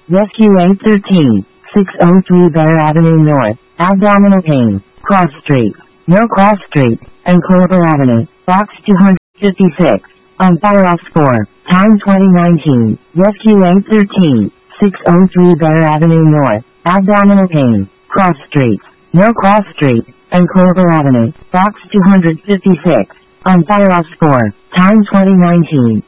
Rescue 813, 603 Bear Avenue North, abdominal pain, cross street, no cross street, and Clover Avenue, box 256, on fire score, time 2019, Rescue 813, 603 Bear Avenue North, abdominal pain, cross street, no cross street, and Clover Avenue, box 256, on fire score, time 2019.